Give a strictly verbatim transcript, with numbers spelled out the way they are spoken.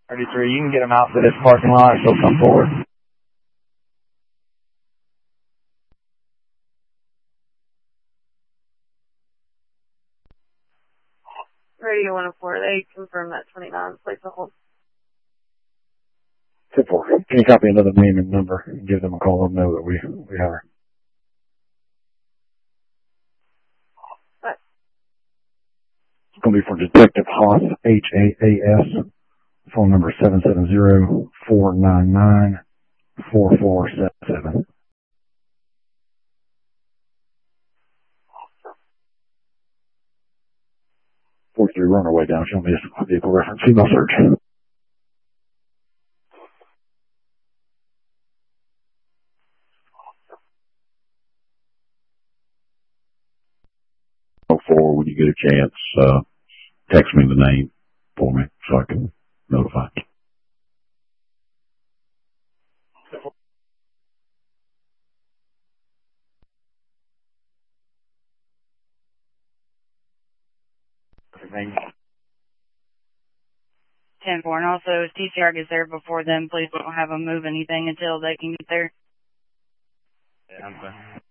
thirty-three, you can get them out to this parking lot. They'll come forward. Radio one oh four, they confirm that twenty-nine place to hold. ten four, can you copy another name and number and give them a call and know that we, we have her? What? It's going to be for Detective Haas, H A A S, phone number seven seven zero, four nine nine, four four seven seven. forty-three Runaway down, show me a vehicle reference, female search. Before, when you get a chance, uh, text me the name for me so I can notify. ten four, and also if T C R gets there before them, please don't have them move anything until they can get there. Yeah, I'm fine.